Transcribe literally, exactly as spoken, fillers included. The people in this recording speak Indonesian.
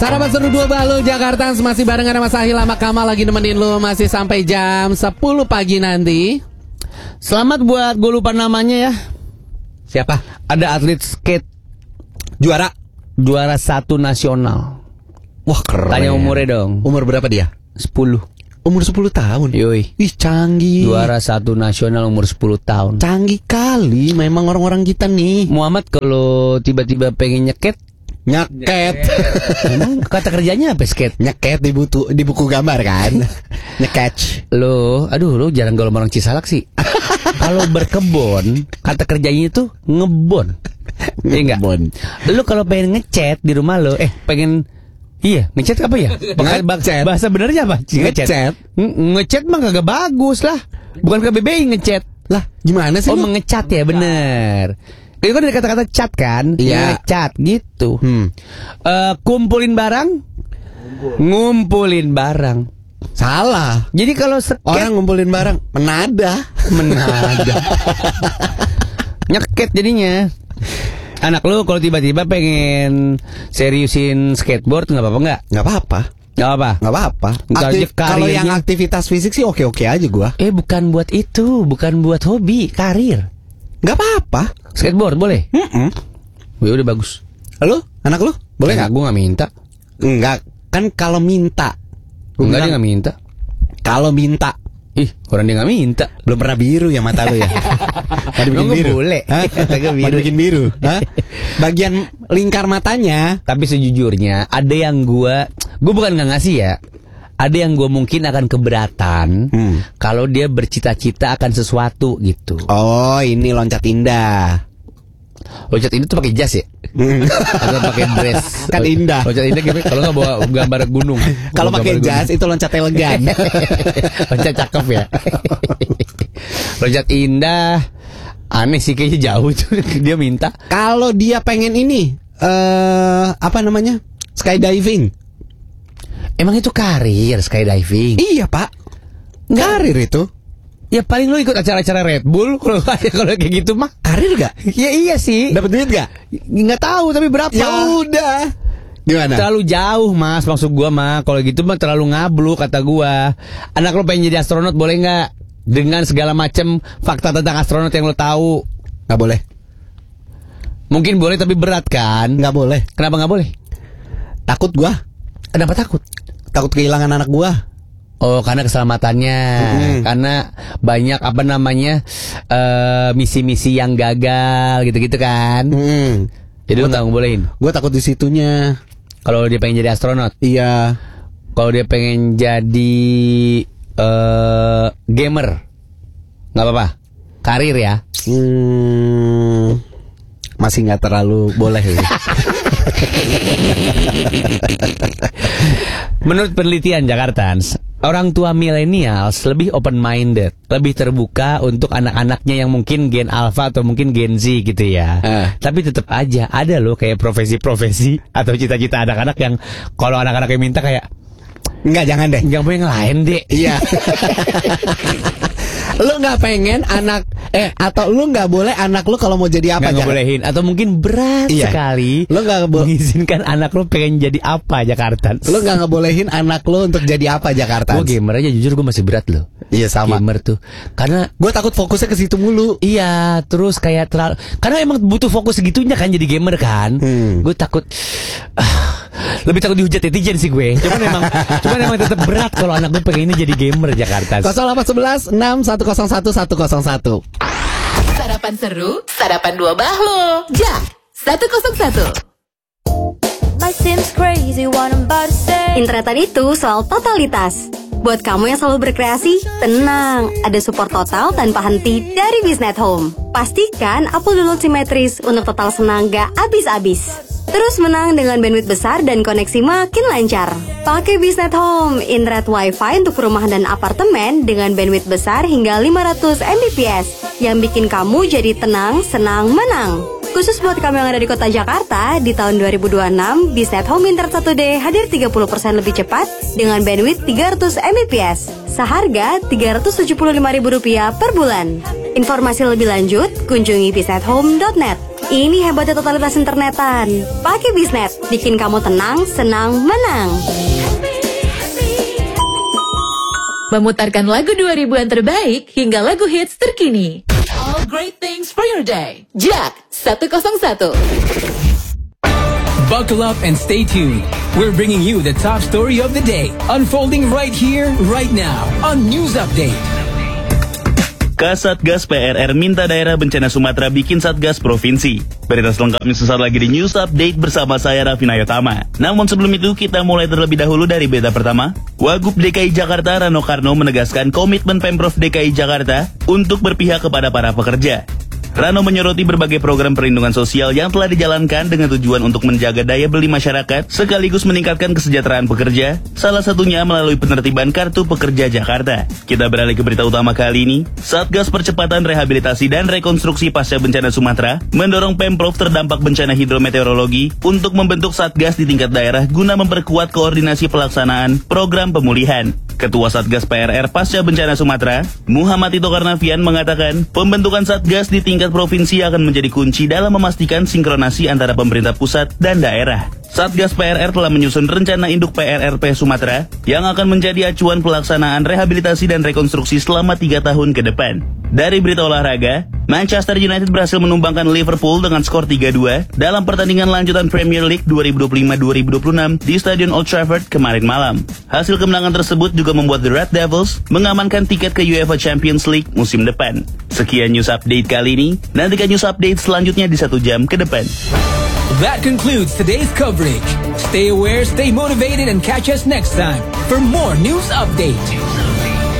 Sarapan seru dua Balu Jakarta masih barengan sama Sahil sama Kamal lagi nemenin lu masih sampai jam sepuluh pagi nanti. Selamat buat gue lupa namanya ya. Siapa? Ada atlet skate Juara juara satu nasional. Wah keren. Tanya umurnya dong. Umur berapa dia? sepuluh. Umur sepuluh tahun. Yoi. Wih canggih. Juara satu nasional umur sepuluh tahun. Canggih kali memang orang-orang kita nih. Muhammad kalau tiba-tiba pengen nyeket, Nyeket. emang kata kerjanya apa skate? Nyeket di buku di buku gambar kan. Nyeketch. Lo, aduh lo jarang gaul sama orang Cisalak sih. Kalau berkebun, kata kerjanya itu ngebon. Iya enggak? Ngebon. Lo kalau pengen ngecat di rumah lo, eh pengen iya, ngecat apa ya? Bahasa, Ngecat. bahasa benernya apa? Ngecat. Nge- Ngecat mah kagak bagus lah. Bukan K B B I ngecat. Lah, gimana sih Oh, lu? mengecat ya, bener. Itu kan dari kata-kata cat kan? Iya. Ngecat gitu. Hmm. Eh, kumpulin barang, ngumpulin barang. Salah. Jadi kalau skate Orang ngumpulin barang menada. menada. Nyeket jadinya. Anak lu kalau tiba-tiba pengen seriusin skateboard nggak apa-apa nggak? Nggak apa-apa. Nggak apa. Nggak apa-apa. Nggak Aktif- aja Kalau karirnya. yang aktivitas fisik sih oke-oke aja gua. Eh bukan buat itu, bukan buat hobi, karir. Nggak apa-apa. Skateboard boleh? Mm-mm. Ya udah bagus. Lu, anak lu boleh nggak? Gue nggak minta. Enggak. Kan kalau minta. Gua Enggak, dia bilang, nggak minta. Kalau minta. Ih, orang dia nggak minta. Belum pernah biru ya mata lu ya? Mau dibikin Lo nggak biru? boleh. Hah? Kagak biru. Mau dibikin biru? Hah? Bagian lingkar matanya. Tapi sejujurnya ada yang gue, gue bukan nggak ngasih ya. Ada yang gue mungkin akan keberatan Hmm. kalau dia bercita-cita akan sesuatu gitu. Oh, ini loncat indah. Loncat ini tuh pakai jas ya? Hmm. Atau pakai dress? Kan indah. Loncat indah gimana? Kalau nggak bawa gambar gunung. Kalau Bawa pakai gambar jas gunung. itu loncat elegan. Loncat cakep ya. Loncat indah. Aneh sih kayaknya jauh tuh dia minta. Kalau dia pengen ini, eh apa namanya? Skydiving. Emang itu karir skydiving? Iya, Pak. Karir itu. Ya paling lu ikut acara-acara Red Bull kalau kalau kayak gitu mah. Karir gak? Ya iya sih. Dapat duit gak? Nggak tahu tapi berapa? Ya udah. Gimana? Terlalu jauh mas, maksud gua mah. Kalau gitu mah terlalu ngablu kata gua. Anak lu pengen jadi astronot boleh nggak? Dengan segala macam fakta tentang astronot yang lu tahu. Gak boleh. Mungkin boleh tapi berat kan? Gak boleh. Kenapa nggak boleh? Takut gua. Kenapa takut? Takut kehilangan anak gua. Oh karena keselamatannya, Mm-hmm. karena banyak apa namanya eh, misi-misi yang gagal gitu-gitu kan. Hmm. Jadi lu nggak ngebolehin. Gua takut di situnya. Kalau dia pengen jadi astronot, Iya. kalau dia pengen jadi eh, gamer, nggak apa-apa. Karir ya. Hmm. Masih nggak terlalu boleh ya. Menurut penelitian Jakarta, orang tua millennials lebih open minded, lebih terbuka untuk anak-anaknya yang mungkin gen alpha atau mungkin gen Z gitu ya. Eh. Tapi tetap aja ada loh kayak profesi-profesi atau cita-cita anak-anak yang kalau anak-anak yang minta kayak Enggak, jangan deh. nggak mau yang lain deh. Iya. Lu nggak pengen anak eh atau lu nggak boleh anak lu kalau mau jadi apa Nggak Jakarta? ngebolehin atau mungkin berat Iya. sekali. Lu nggak bo- mengizinkan anak lu pengen jadi apa Jakarta. Lu nggak ngebolehin anak lu untuk jadi apa Jakarta? Gue gamer aja jujur gue masih berat loh. Iya sama. Gamer tuh karena Gue takut fokusnya ke situ mulu. iya, terus kayak terlalu karena emang butuh fokus segitunya kan jadi gamer kan. Hmm. Gue takut ah, lebih takut dihujat netizen sih gue. Cuman emang cuman emang tetap berat kalau anak gue pengen ini jadi gamer Jakarta. nol delapan satu satu enam satu nol satu satu nol satu. Sarapan seru, sarapan dua bahlo. Jak, satu nol satu. My seems crazy what I'm about to say. Internetan itu soal totalitas. Buat kamu yang selalu berkreasi, tenang, ada support total tanpa henti dari Biznet Home. Pastikan upload download simetris untuk total senang gak abis-abis. Terus menang dengan bandwidth besar dan koneksi makin lancar. Pakai Biznet Home, internet wifi untuk perumahan dan apartemen dengan bandwidth besar hingga lima ratus megabit per second yang bikin kamu jadi tenang, senang, menang. Khusus buat kamu yang ada di kota Jakarta, di tahun dua ribu dua puluh enam, Biznet Home Internet satu D hadir tiga puluh persen lebih cepat dengan bandwidth tiga ratus megabit per second, seharga tiga ratus tujuh puluh lima ribu rupiah per bulan. Informasi lebih lanjut, kunjungi biznet home dot net. Ini hebatnya totalitas internetan. Pakai Biznet, bikin kamu tenang, senang, menang. Memutarkan lagu dua ribuan terbaik hingga lagu hits terkini. All great things for your day. Jack seratus satu. Buckle up and stay tuned. We're bringing you the top story of the day, unfolding right here, right now, on News Update. Kasatgas P R R minta daerah bencana Sumatera bikin Satgas Provinsi. Berita selengkapnya sesaat lagi di News Update bersama saya Raffi Nayotama. Namun sebelum itu kita mulai terlebih dahulu dari berita pertama. Wagub D K I Jakarta Rano Karno menegaskan komitmen Pemprov D K I Jakarta untuk berpihak kepada para pekerja. Rano menyoroti berbagai program perlindungan sosial yang telah dijalankan dengan tujuan untuk menjaga daya beli masyarakat sekaligus meningkatkan kesejahteraan pekerja, salah satunya melalui penertiban Kartu Pekerja Jakarta. Kita beralih ke berita utama kali ini. Satgas Percepatan Rehabilitasi dan Rekonstruksi Pasca Bencana Sumatera mendorong Pemprov terdampak bencana hidrometeorologi untuk membentuk Satgas di tingkat daerah guna memperkuat koordinasi pelaksanaan program pemulihan. Ketua Satgas P R R Pasca Bencana Sumatera, Muhammad Tito Karnavian mengatakan, pembentukan Satgas di tingkat provinsi akan menjadi kunci dalam memastikan sinkronasi antara pemerintah pusat dan daerah. Satgas P R R telah menyusun rencana induk P R R P Sumatera yang akan menjadi acuan pelaksanaan rehabilitasi dan rekonstruksi selama tiga tahun ke depan. Dari berita olahraga, Manchester United berhasil menumbangkan Liverpool dengan skor tiga dua dalam pertandingan lanjutan Premier League dua ribu dua puluh lima dua ribu dua puluh enam di Stadion Old Trafford kemarin malam. Hasil kemenangan tersebut juga membuat The Red Devils mengamankan tiket ke UEFA Champions League musim depan. Sekian News Update kali ini, nantikan News Update selanjutnya di satu jam ke depan. That concludes today's coverage. Stay aware, stay motivated, and catch us next time for more News Update.